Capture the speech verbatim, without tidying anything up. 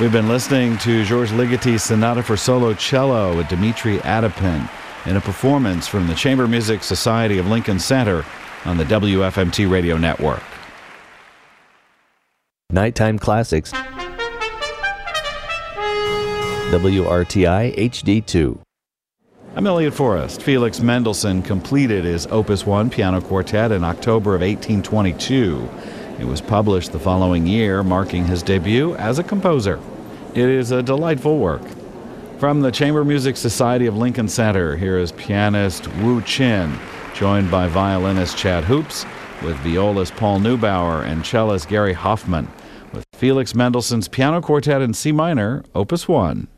We've been listening to Georges Ligoti's Sonata for Solo Cello with Dmitri Adapin in a performance from the Chamber Music Society of Lincoln Center on the W F M T Radio Network. Nighttime Classics, W R T I H D two. I'm Elliot Forrest. Felix Mendelssohn completed his Opus one piano quartet in October of eighteen twenty-two. It was published the following year, marking his debut as a composer. It is a delightful work. From the Chamber Music Society of Lincoln Center, here is pianist Wu Chin, joined by violinist Chad Hoops, with violist Paul Neubauer and cellist Gary Hoffman, with Felix Mendelssohn's Piano Quartet in C minor, Opus one.